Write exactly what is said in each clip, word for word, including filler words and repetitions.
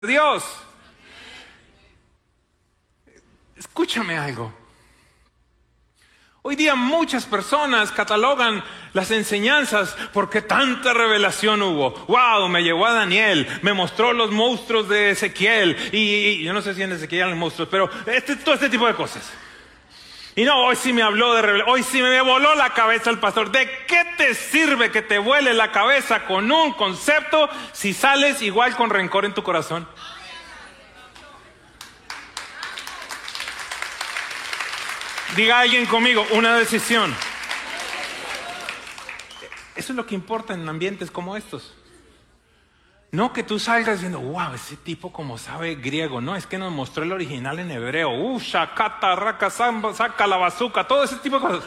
Dios. Escúchame algo. Hoy día muchas personas catalogan las enseñanzas porque tanta revelación hubo. Wow, me llevó a Daniel, me mostró los monstruos de Ezequiel y, y yo no sé si en Ezequiel eran monstruos, pero este, todo este tipo de cosas. Y no, hoy sí me habló de revelación, hoy sí me voló la cabeza el pastor. ¿De qué te sirve que te vuele la cabeza con un concepto si sales igual con rencor en tu corazón? Diga alguien conmigo, una decisión. Eso es lo que importa en ambientes como estos. No que tú salgas diciendo, wow, ese tipo como sabe griego. No, es que nos mostró el original en hebreo. Uh, shakata, raka, samba, saca la bazuca, todo ese tipo de cosas.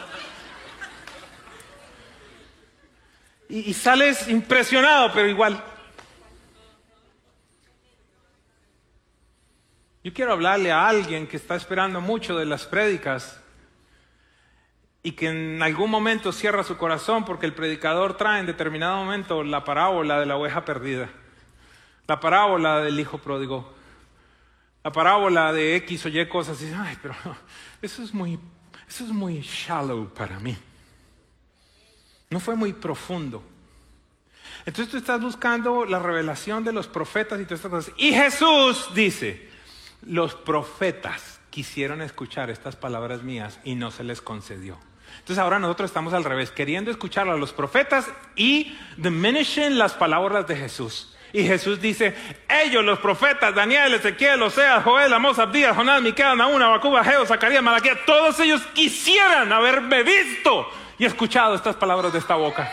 Y, y sales impresionado, pero igual. Yo quiero hablarle a alguien que está esperando mucho de las prédicas y que en algún momento cierra su corazón porque el predicador trae en determinado momento la parábola de la oveja perdida, la parábola del hijo pródigo, la parábola de X o Y cosas. Y dice, ay, pero eso es muy, eso es muy shallow para mí. No fue muy profundo. Entonces tú estás buscando la revelación de los profetas y todas estas cosas. Y Jesús dice, los profetas quisieron escuchar estas palabras mías y no se les concedió. Entonces ahora nosotros estamos al revés, queriendo escuchar a los profetas y diminishing las palabras de Jesús. Y Jesús dice, ellos, los profetas, Daniel, Ezequiel, Oseas, Joel, Amós, Abdías, Jonás, Miqueas, Nahum, Habacuc, Ageo, Zacarías, Malaquías, todos ellos quisieran haberme visto y escuchado estas palabras de esta boca.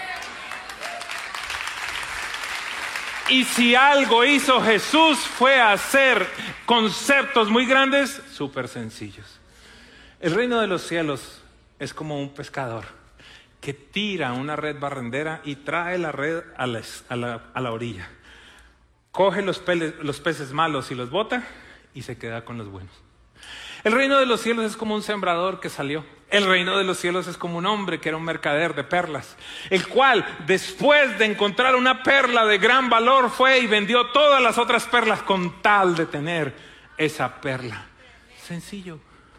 Y si algo hizo Jesús fue hacer conceptos muy grandes, súper sencillos. El reino de los cielos es como un pescador que tira una red barrendera y trae la red a la, a la, a la orilla. Coge los, pele, los peces malos y los bota y se queda con los buenos. El reino de los cielos es como un sembrador que salió. El reino de los cielos es como un hombre que era un mercader de perlas, el cual después de encontrar una perla de gran valor fue y vendió todas las otras perlas con tal de tener esa perla. Sencillo.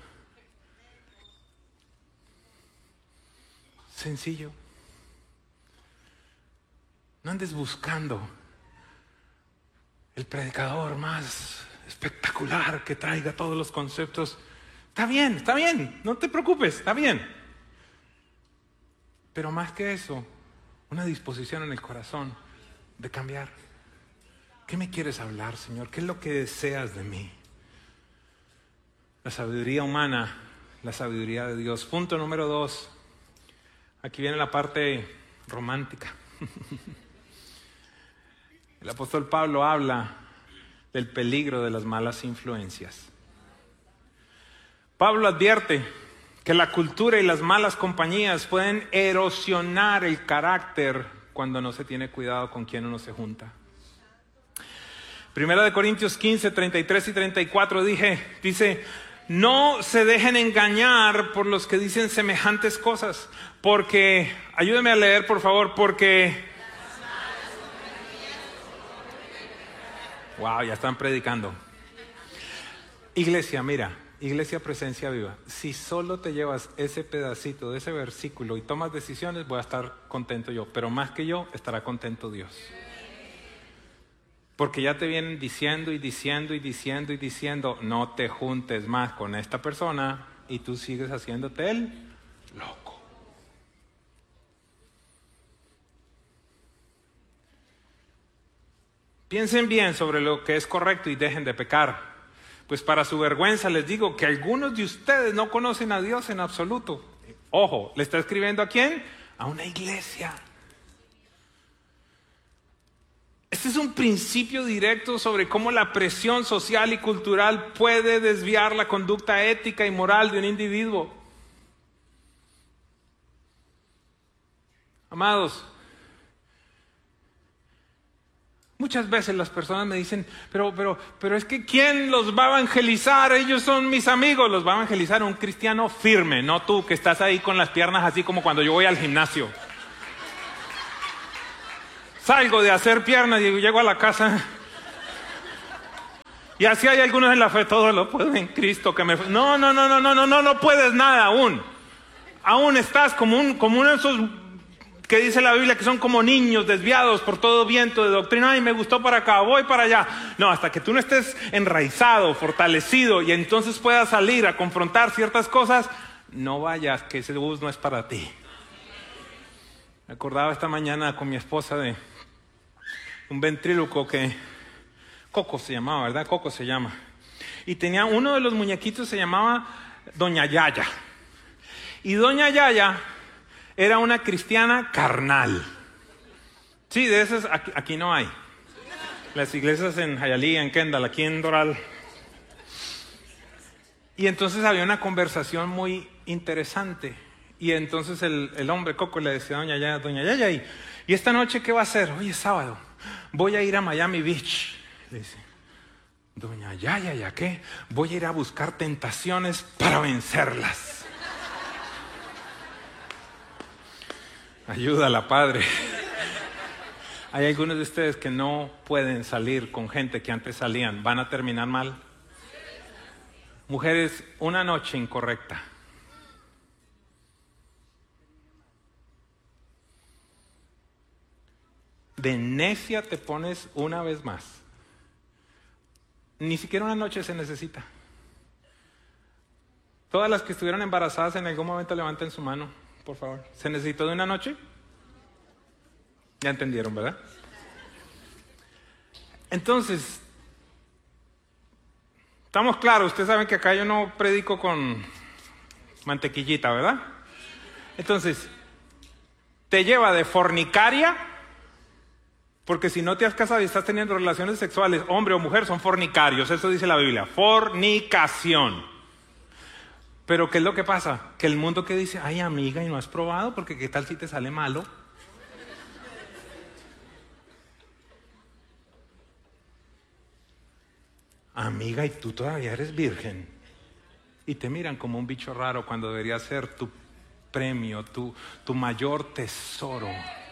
Sencillo. No andes buscando el predicador más espectacular que traiga todos los conceptos. Está bien, está bien, no te preocupes, está bien. Pero más que eso, una disposición en el corazón de cambiar. ¿Qué me quieres hablar, Señor? ¿Qué es lo que deseas de mí? La sabiduría humana, la sabiduría de Dios. Punto número dos. Aquí viene la parte romántica. El apóstol Pablo habla del peligro de las malas influencias. Pablo advierte que la cultura y las malas compañías pueden erosionar el carácter cuando no se tiene cuidado con quién uno se junta. Primera de Corintios quince, treinta y tres y treinta y cuatro dije, dice, no se dejen engañar por los que dicen semejantes cosas, porque, ayúdeme a leer por favor, porque... Wow, ya están predicando. Iglesia, mira, Iglesia Presencia Viva, si solo te llevas ese pedacito de ese versículo y tomas decisiones, voy a estar contento yo, pero más que yo, estará contento Dios. Porque ya te vienen diciendo y diciendo y diciendo y diciendo, no te juntes más con esta persona y tú sigues haciéndote el loco. Piensen bien sobre lo que es correcto y dejen de pecar. Pues para su vergüenza les digo que algunos de ustedes no conocen a Dios en absoluto. Ojo, ¿le está escribiendo a quién? A una iglesia. Este es un principio directo sobre cómo la presión social y cultural puede desviar la conducta ética y moral de un individuo. Amados, muchas veces las personas me dicen, pero, pero, pero es que ¿quién los va a evangelizar? Ellos son mis amigos. Los va a evangelizar un cristiano firme, no tú que estás ahí con las piernas así como cuando yo voy al gimnasio. Salgo de hacer piernas y llego a la casa Y así hay algunos en la fe, todo lo puedo en Cristo que me... No, no, no, no, no, no, no, no puedes nada aún. Aún estás como, un, como uno de esos que dice la Biblia que son como niños desviados por todo viento de doctrina. Ay, me gustó para acá, voy para allá. No, hasta que tú no estés enraizado, fortalecido y entonces puedas salir a confrontar ciertas cosas, no vayas, que ese bus no es para ti. Me acordaba esta mañana con mi esposa de un ventríloco que Coco se llamaba, ¿verdad? Coco se llama. Y tenía uno de los muñequitos, se llamaba Doña Yaya. Y Doña Yaya era una cristiana carnal. Sí, de esas aquí, aquí no hay. Las iglesias en Hialeah, en Kendall, aquí en Doral. Y entonces había una conversación muy interesante. Y entonces el, el hombre Coco le decía a Doña Yaya, Doña Yaya, ¿y, ¿y esta noche qué va a hacer? Hoy es sábado, voy a ir a Miami Beach. Le dice, Doña Yaya, ¿ya qué? Voy a ir a buscar tentaciones para vencerlas. Ayúdala, Padre. Hay algunos de ustedes que no pueden salir con gente que antes salían. ¿Van a terminar mal? Mujeres, una noche incorrecta. De necia te pones una vez más. Ni siquiera una noche se necesita. Todas las que estuvieron embarazadas en algún momento levanten su mano, por favor. ¿Se necesitó de una noche? Ya entendieron, ¿verdad? Entonces, estamos claros. Ustedes saben que acá yo no predico con mantequillita, ¿verdad? Entonces, te lleva de fornicaria. Porque si no te has casado y estás teniendo relaciones sexuales, hombre o mujer, son fornicarios. Eso dice la Biblia. Fornicación. Pero ¿qué es lo que pasa? Que el mundo que dice, ay amiga, ¿y no has probado? Porque ¿qué tal si te sale malo? Amiga, ¿y tú todavía eres virgen? Y te miran como un bicho raro cuando debería ser tu premio, tu, tu mayor tesoro.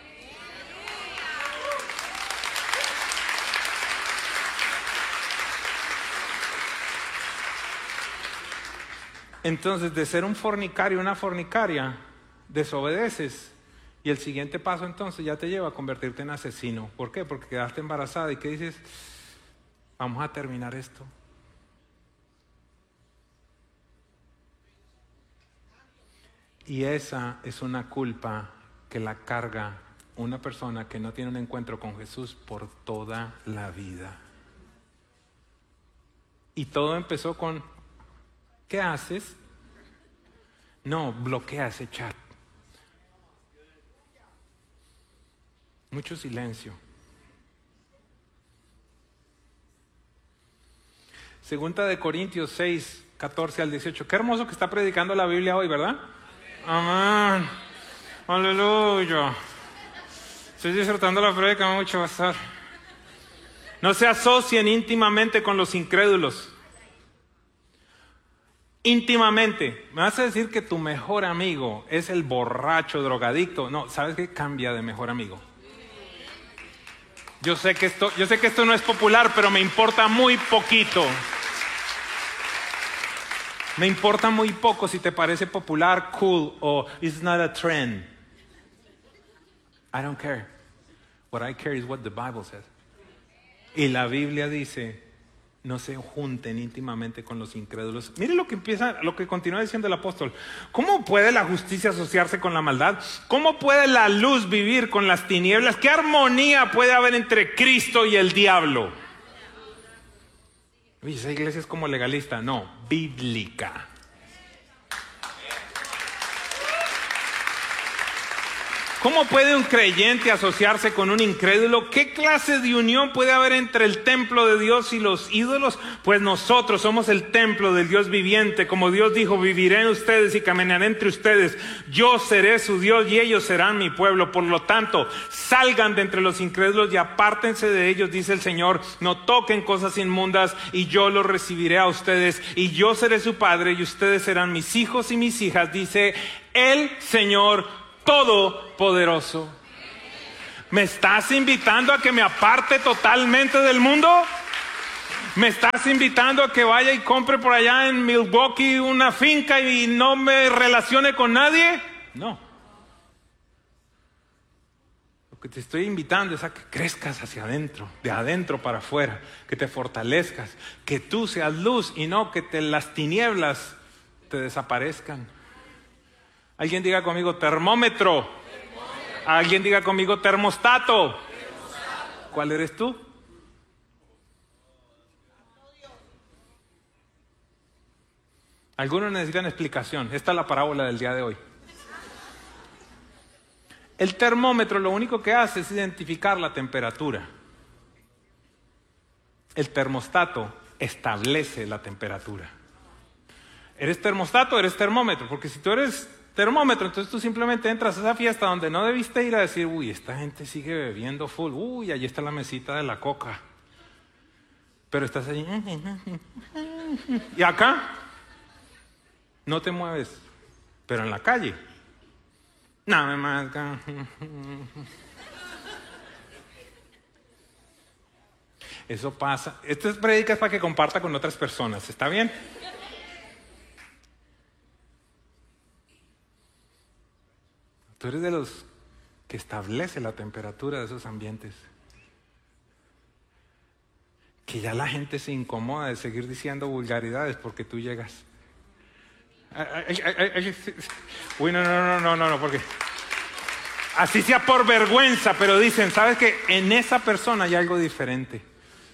Entonces, de ser un fornicario, una fornicaria, desobedeces. Y el siguiente paso entonces ya te lleva a convertirte en asesino. ¿Por qué? Porque quedaste embarazada y ¿qué dices? Vamos a terminar esto. Y esa es una culpa que la carga una persona que no tiene un encuentro con Jesús por toda la vida. Y todo empezó con, ¿qué haces? No, bloquea ese chat. Mucho silencio. Segunda de Corintios seis, catorce al dieciocho. Qué hermoso que está predicando la Biblia hoy, ¿verdad? Amén. Aleluya. Estoy disfrutando la prédica mucho, pastor. No se asocien íntimamente con los incrédulos. Íntimamente. ¿Me vas a decir que tu mejor amigo es el borracho drogadicto? No, ¿sabes qué? Cambia de mejor amigo. Yo sé que esto, yo sé que esto no es popular, pero me importa muy poquito. Me importa muy poco si te parece popular, cool, o it's not a trend. I don't care. What I care is what the Bible says. Y la Biblia dice, no se junten íntimamente con los incrédulos. Mire lo que empieza, lo que continúa diciendo el apóstol. ¿Cómo puede la justicia asociarse con la maldad? ¿Cómo puede la luz vivir con las tinieblas? ¿Qué armonía puede haber entre Cristo y el diablo? Oye, esa iglesia es como legalista. No, bíblica. ¿Cómo puede un creyente asociarse con un incrédulo? ¿Qué clase de unión puede haber entre el templo de Dios y los ídolos? Pues nosotros somos el templo del Dios viviente. Como Dios dijo, viviré en ustedes y caminaré entre ustedes. Yo seré su Dios y ellos serán mi pueblo. Por lo tanto, salgan de entre los incrédulos y apártense de ellos, dice el Señor. No toquen cosas inmundas y yo los recibiré a ustedes. Y yo seré su padre y ustedes serán mis hijos y mis hijas, dice el Señor Todopoderoso. ¿Me estás invitando a que me aparte totalmente del mundo? ¿Me estás invitando a que vaya y compre por allá en Milwaukee una finca y no me relacione con nadie? No. Lo que te estoy invitando es a que crezcas hacia adentro, de adentro para afuera, que te fortalezcas, que tú seas luz y no que te, las tinieblas te desaparezcan. Alguien diga conmigo termómetro. termómetro. Alguien diga conmigo termostato. termostato. ¿Cuál eres tú? Algunos necesitan explicación. Esta es la parábola del día de hoy. El termómetro lo único que hace es identificar la temperatura. El termostato establece la temperatura. ¿Eres termostato o eres termómetro? Porque si tú eres termómetro, entonces tú simplemente entras a esa fiesta donde no debiste ir a decir, uy, esta gente sigue bebiendo full, uy, allí está la mesita de la coca. Pero estás allí. Y acá no te mueves, pero en la calle. No me marca. Eso pasa. Esto es prédica para que comparta con otras personas. ¿Está bien? Tú eres de los que establece la temperatura de esos ambientes. Que ya la gente se incomoda de seguir diciendo vulgaridades porque tú llegas. Uy, no, no, no, no, no, no, porque así sea por vergüenza, pero dicen, ¿sabes qué? En esa persona hay algo diferente.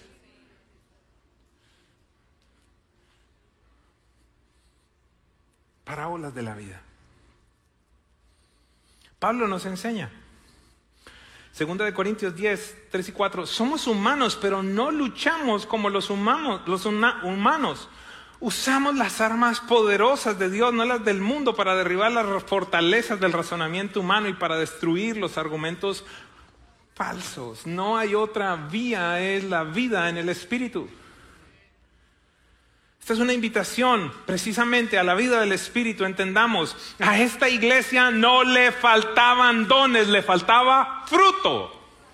Parábolas de la vida. Pablo nos enseña. Segunda de Corintios diez, tres y cuatro. Somos humanos, pero no luchamos como los humanos, los una, humanos. Usamos las armas poderosas de Dios, no las del mundo, para derribar las fortalezas del razonamiento humano y para destruir los argumentos falsos. No hay otra vía, es la vida en el Espíritu. Esta es una invitación precisamente a la vida del Espíritu. Entendamos, a esta iglesia no le faltaban dones, le faltaba fruto.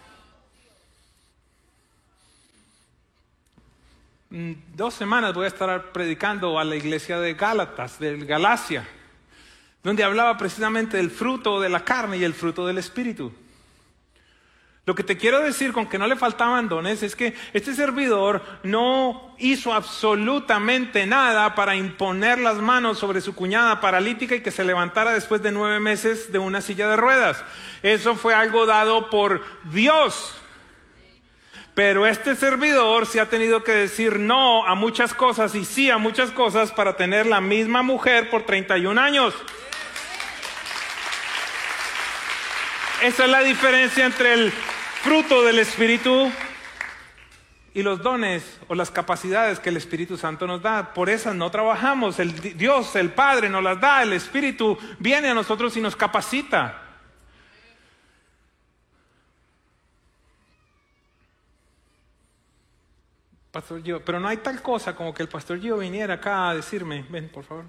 Dos semanas voy a estar predicando a la iglesia de Gálatas, de Galacia, donde hablaba precisamente del fruto de la carne y el fruto del Espíritu. Lo que te quiero decir con que no le faltaban dones es que este servidor no hizo absolutamente nada para imponer las manos sobre su cuñada paralítica y que se levantara después de nueve meses de una silla de ruedas. Eso fue algo dado por Dios. Pero este servidor se ha tenido que decir no a muchas cosas y sí a muchas cosas para tener la misma mujer por treinta y un años. Esa es la diferencia entre el fruto del Espíritu y los dones o las capacidades que el Espíritu Santo nos da. Por esas no trabajamos. El Dios, el Padre, nos las da. El Espíritu viene a nosotros y nos capacita. Pastor Gio, pero no hay tal cosa como que el Pastor Gio viniera acá a decirme, ven por favor.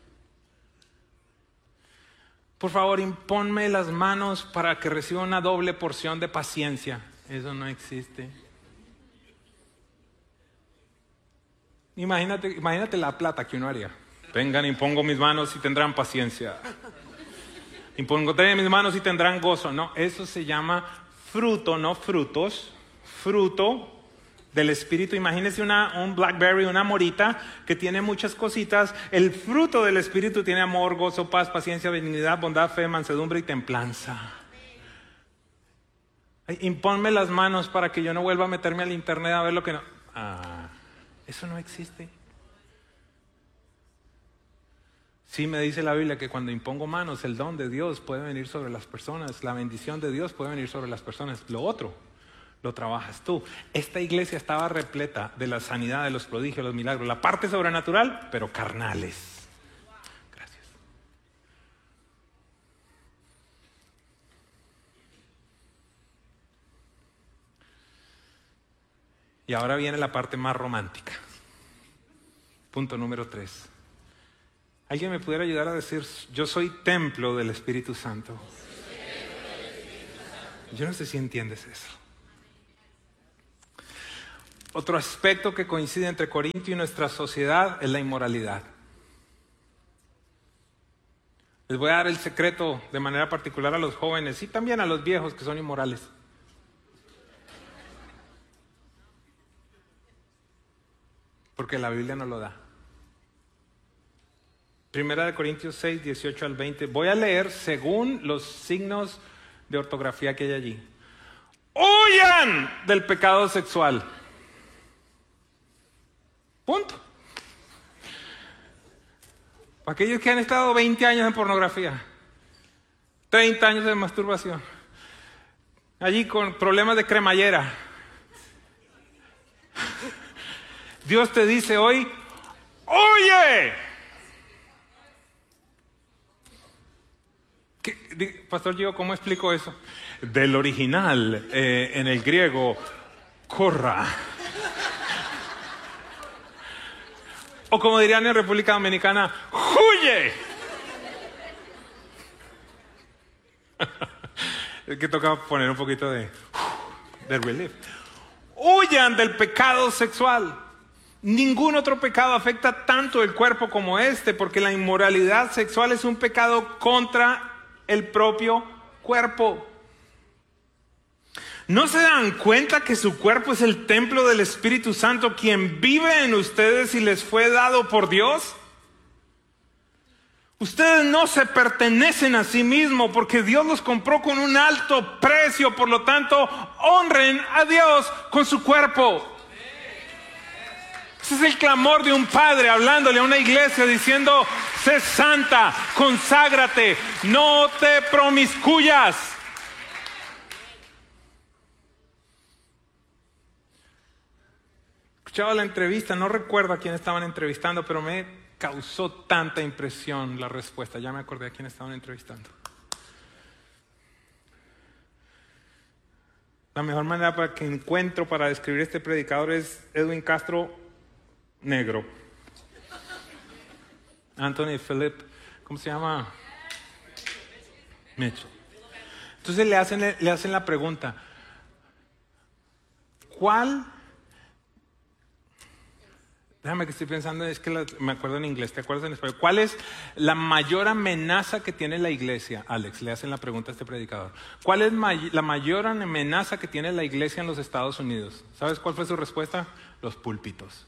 Por favor, imponme las manos para que reciba una doble porción de paciencia. Eso no existe. Imagínate, imagínate la plata que uno haría. Vengan, impongo mis manos y tendrán paciencia. Impongo mis manos y tendrán gozo. No, eso se llama fruto, no frutos. Fruto del Espíritu. Imagínese una, un blackberry, una morita que tiene muchas cositas. El fruto del Espíritu tiene amor, gozo, paz, paciencia, benignidad, bondad, fe, mansedumbre y templanza. Imponme las manos para que yo no vuelva a meterme al internet a ver lo que no... Ah, eso no existe. Sí me dice la Biblia que cuando impongo manos, el don de Dios puede venir sobre las personas, la bendición de Dios puede venir sobre las personas. Lo otro lo trabajas tú. Esta iglesia estaba repleta de la sanidad, de los prodigios, los milagros, la parte sobrenatural, pero carnales. Gracias. Y ahora viene la parte más romántica. Punto número tres. ¿Alguien me pudiera ayudar a decir, yo soy templo del Espíritu Santo? Yo no sé si entiendes eso. Otro aspecto que coincide entre Corintio y nuestra sociedad es la inmoralidad. Les voy a dar el secreto de manera particular a los jóvenes y también a los viejos que son inmorales. Porque la Biblia no lo da. Primera de Corintios seis, dieciocho al veinte. Voy a leer según los signos de ortografía que hay allí. ¡Huyan del pecado sexual! Punto. Aquellos que han estado veinte años en pornografía, treinta años de masturbación, allí con problemas de cremallera. Dios te dice hoy, ¡oye! ¿Qué? Pastor Gio, ¿cómo explico eso? Del original, eh, en el griego, corra. O como dirían en República Dominicana, ¡huye! Es que toca poner un poquito de, de relief. Huyan del pecado sexual. Ningún otro pecado afecta tanto el cuerpo como este, porque la inmoralidad sexual es un pecado contra el propio cuerpo. ¿No se dan cuenta que su cuerpo es el templo del Espíritu Santo, quien vive en ustedes y les fue dado por Dios? Ustedes no se pertenecen a sí mismos porque Dios los compró con un alto precio. Por lo tanto, honren a Dios con su cuerpo. Ese es el clamor de un padre hablándole a una iglesia diciendo: sé santa, conságrate, no te promiscuyas. Escuchaba la entrevista, no recuerdo a quién estaban entrevistando, pero me causó tanta impresión la respuesta. Ya me acordé a quién estaban entrevistando. La mejor manera para que encuentro para describir este predicador es Edwin Castro negro. Anthony Philip, ¿cómo se llama? Mitchell. Entonces le hacen, le hacen la pregunta: ¿cuál? Déjame que estoy pensando, es que la, me acuerdo en inglés, ¿te acuerdas en español? ¿Cuál es la mayor amenaza que tiene la iglesia? Alex, le hacen la pregunta a este predicador. ¿Cuál es may, la mayor amenaza que tiene la iglesia en los Estados Unidos? ¿Sabes cuál fue su respuesta? Los púlpitos.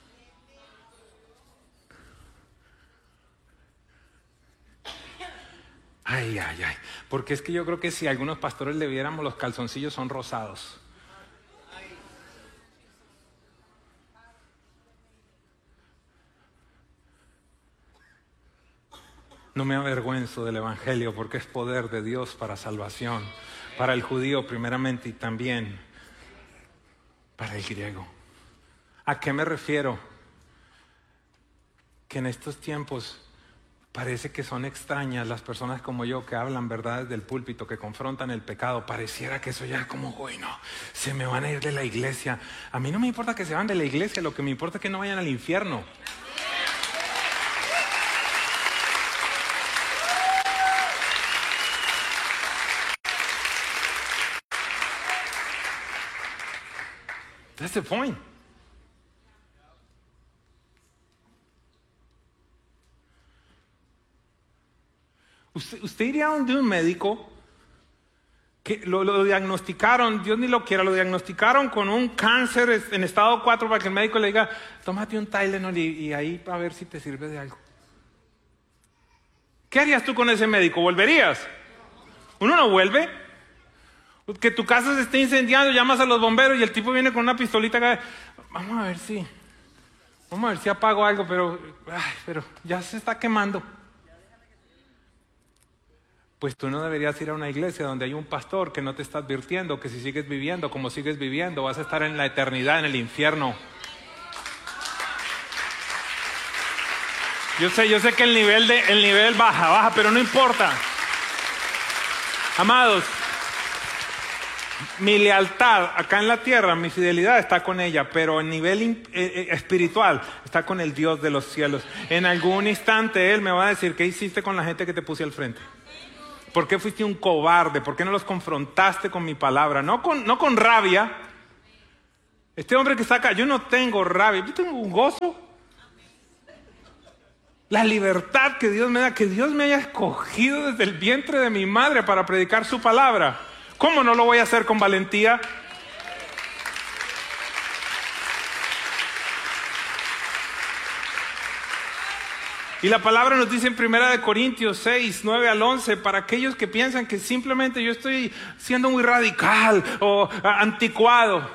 Ay, ay, ay. Porque es que yo creo que si algunos pastores le viéramos, los calzoncillos son rosados. No me avergüenzo del Evangelio porque es poder de Dios para salvación, para el judío primeramente y también para el griego. ¿A qué me refiero? Que en estos tiempos parece que son extrañas las personas como yo que hablan verdades del púlpito, que confrontan el pecado. Pareciera que eso ya es como, bueno, se me van a ir de la iglesia. A mí no me importa que se van de la iglesia, lo que me importa es que no vayan al infierno. That's the point. Usted, usted iría donde un médico que lo, lo diagnosticaron, Dios ni lo quiera, lo diagnosticaron con un cáncer en estado cuatro para que el médico le diga: tómate un Tylenol y, y ahí a ver si te sirve de algo. ¿Qué harías tú con ese médico? ¿Volverías? Uno no vuelve. Que tu casa se esté incendiando, llamas a los bomberos y el tipo viene con una pistolita acá. Vamos a ver si, vamos a ver si apago algo, pero, ay, pero ya se está quemando. Pues tú no deberías ir a una iglesia donde hay un pastor que no te está advirtiendo que si sigues viviendo como sigues viviendo vas a estar en la eternidad en el infierno. Yo sé, yo sé que el nivel de, el nivel baja, baja, pero no importa. Amados, mi lealtad acá en la tierra, mi fidelidad está con ella, pero a nivel eh, eh, espiritual está con el Dios de los cielos. En algún instante Él me va a decir: ¿qué hiciste con la gente que te puse al frente? ¿Por qué fuiste un cobarde? ¿Por qué no los confrontaste con mi palabra? No con, no con rabia. Este hombre que está acá, yo no tengo rabia, yo tengo un gozo. La libertad que Dios me da, que Dios me haya escogido desde el vientre de mi madre para predicar su palabra. ¿Cómo no lo voy a hacer con valentía? Y la palabra nos dice en primera de Corintios seis, nueve al once, para aquellos que piensan que simplemente yo estoy siendo muy radical o anticuado.